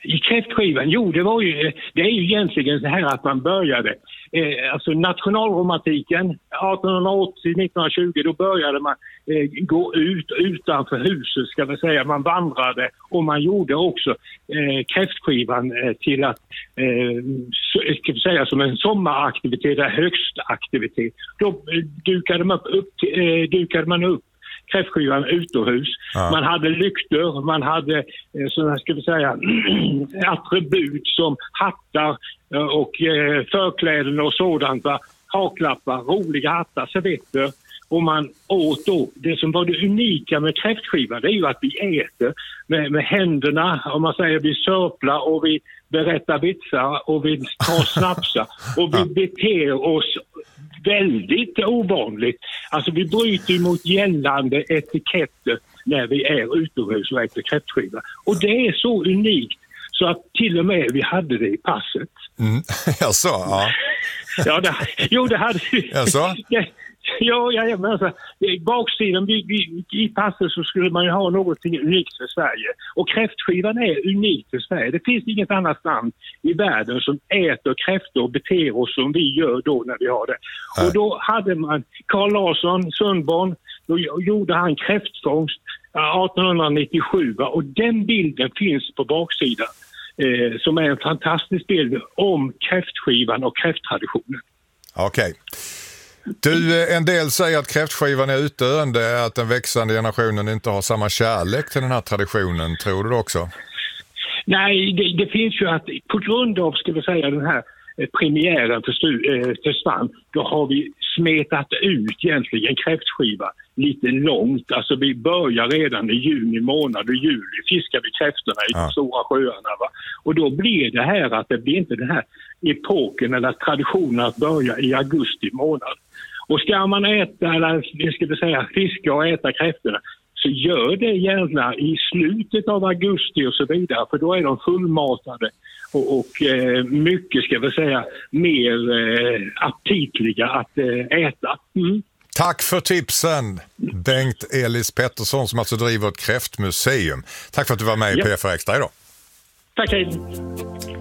I kräftskivan, det är ju egentligen så här att man började, alltså nationalromantiken 1880-1920, då började man gå ut utanför huset, ska vi säga, man vandrade och man gjorde också kräftskivan till att, ska vi säga, som en sommaraktivitet, högstaktivitet. Då dukade man upp kräftskivan utomhus. Ja. Man hade lyktor, man hade sådana, ska vi säga, attribut som hattar och förkläden och sådant, haklappar, roliga hattar, servetter. Och man åt då, det som var det unika med kräftskivan, det är ju att vi äter med händerna, om man säger, vi sörplar och vi berättar vitsar och vi tar snapsar och vi beter oss väldigt ovanligt. Alltså vi bryter mot gällande etiketter när vi är utomhus och äter kräftskiva. Och det är så unikt så att till och med vi hade det i passet. Jaså, ja. Det hade vi. Jaså? Ja, men alltså, i baksidan i passet så skulle man ju ha något unikt för Sverige. Och kräftskivan är unikt för Sverige. Det finns inget annat land i världen som äter kräftor och beter oss som vi gör då när vi har det. Ja. Och då hade man Carl Larsson, Sundborn, då gjorde han kräftfångst 1897. Och den bilden finns på baksidan som är en fantastisk bild om kräftskivan och kräfttraditionen. Okej. Du, en del säger att kräftskivan är utdöende, att den växande generationen inte har samma kärlek till den här traditionen. Tror du det också? Nej, det finns ju att på grund av, ska vi säga, den här premiären försvann, då har vi smetat ut egentligen kräftskiva lite långt. Alltså vi börjar redan i juni månad och juli fiskar vi kräftorna i de stora sjöarna. Va? Och då blir det här att det blir inte den här epoken eller traditionen att börja i augusti månad. Och ska man äta, eller ska vi säga, fiska och äta kräftorna, så gör det gärna i slutet av augusti och så vidare, för då är de fullmatade och mycket, ska vi säga, mer aptitliga att äta. Tack för tipsen, Bengt Elis Pettersson, som alltså driver ett kräftmuseum. Tack för att du var med i PFR Extra idag. Tack, hej.